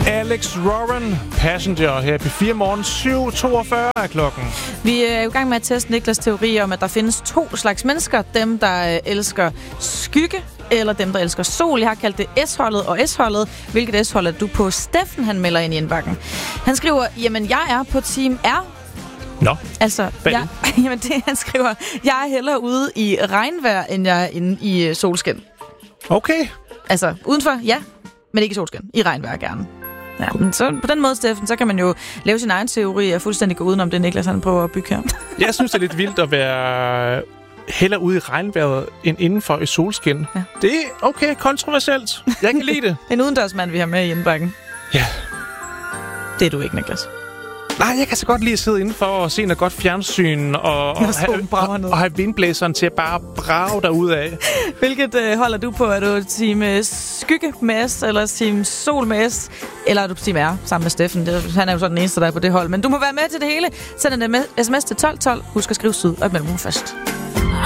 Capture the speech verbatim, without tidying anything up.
Alex Warren, Passenger, her på fire morgen, syv toogfyrre er klokken. Vi er i gang med at teste Niklas' teori om, at der findes to slags mennesker. Dem, der elsker skygge, eller dem, der elsker sol. Jeg har kaldt det S-holdet og S-holdet. Hvilket S-hold er du på? Steffen, han melder ind i indbakken. Han skriver, jamen jeg er på Team R. Nå, altså, jeg, jamen det, han skriver, jeg er hellere ude i regnvejr, end jeg er inde i solskin. Okay. Altså, udenfor, ja, men ikke i solskin. I regnvejr gerne. Ja, men så på den måde, Steffen, så kan man jo lave sin egen teori og fuldstændig gå udenom det, Niklas han prøver at bygge her. Jeg synes, det er lidt vildt at være hellere ude i regnvejret end indenfor i solskin. Ja. Det er okay, kontroversielt. Jeg kan lide det. En udendørsmand, vi har med i indbakken. Ja. Det er du ikke, Niklas. Nej, jeg kan så godt lide at sidde indenfor og se noget godt fjernsyn og, og, have, og, og have vindblæseren til at bare brage derudad. Hvilket øh, holder du på? Er du team øh, skygge med S, eller team sol med S, eller er du team R sammen med Steffen? Det, han er jo så den eneste, der er på det hold. Men du må være med til det hele. Send en sms til tolv tolv. Husk at skrive syd og et mellemrum først.